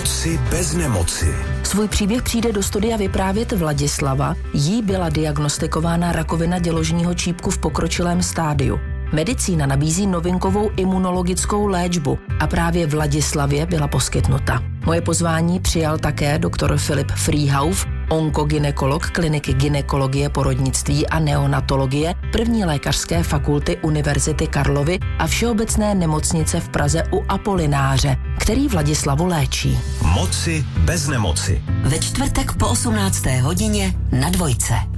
Moci bez nemoci. Svůj příběh přijde do studia vyprávět Vladislava. Jí byla diagnostikována rakovina děložního čípku v pokročilém stádiu. Medicína nabízí novinkovou imunologickou léčbu a právě Vladislavě byla poskytnuta. Moje pozvání přijal také doktor Filip Frýhauf, onkogynekolog kliniky gynekologie, porodnictví a neonatologie první lékařské fakulty Univerzity Karlovy a Všeobecné nemocnice v Praze u Apolináře, který Vladislavu léčí. Moci bez nemoci. Ve čtvrtek po 18. hodině na Dvojce.